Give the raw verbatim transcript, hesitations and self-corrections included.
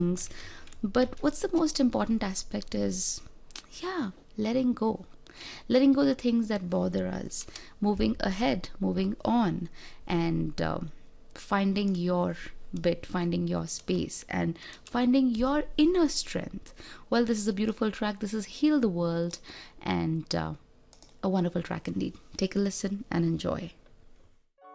things. But what's the most important aspect is, yeah, letting go. Letting go the things that bother us, moving ahead, moving on, and um, finding your bit, finding your space, and finding your inner strength. Well, this is a beautiful track. This is Heal the World, and uh, a wonderful track indeed. Take a listen and enjoy.